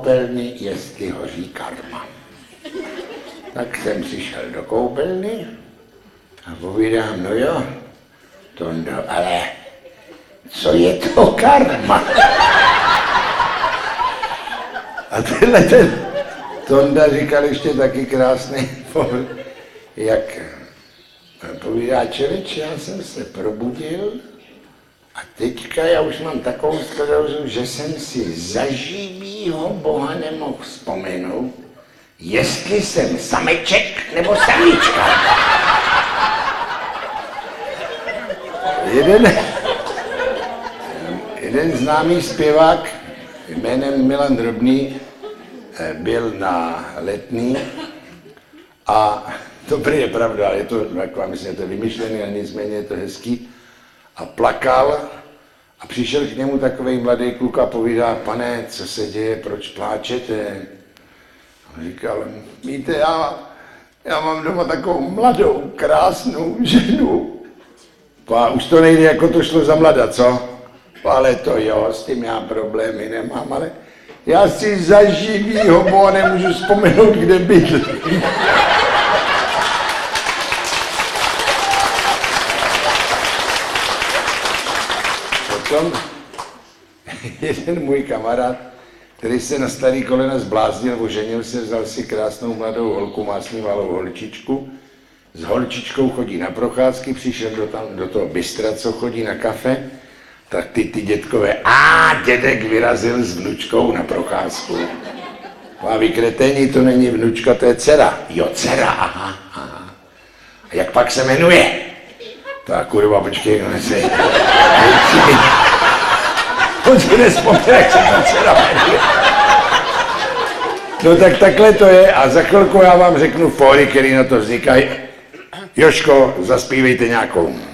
koupelny, jestli hoří karma. Tak jsem přišel do koupelny a povídám, no jo, Tondo, ale co je to karma? A tenhle ten Tonda říkal ještě taky krásný pohled, jak povídá člověče, já jsem se probudil a teďka já už mám takovou sklerózu, že jsem si za živýho Boha nemohl vzpomenout, jestli jsem sameček nebo samička. Jeden známý zpěvák jménem Milan Drobný byl na Letný a to prý je pravda, ale je to, jak vám myslím, je to vymyšlený, ale nicméně je to hezký. A plakal a přišel k němu takovej mladý kluk a povídá, pane, co se děje, proč pláčete? A říkal, víte, já mám doma takovou mladou, krásnou ženu. A už to nejde, jako to šlo za mlada, co? Ale to jo, s tím já problémy nemám, ale já si za živýho Boha nemůžu vzpomenout, kde bydlí. Potom jeden můj kamarád, který se na starý kolena zbláznil, oženil se, vzal si krásnou mladou holku, má s ní malou holčičku, s holčičkou chodí na procházky, přišel do toho bystra, co chodí na kafe, tak ty dětkové, dědek vyrazil s vnučkou na procházku. A vykretení, to není vnučka, to je dcera. Jo, dcera, aha. A jak pak se jmenuje? Tak kurva, počkej, no nesi. On si nespomněl, jak se ta dcera jmenuje. No tak takhle to je a za chvilku já vám řeknu fóry, které na to vznikají. Jožko, zaspívejte nějakou.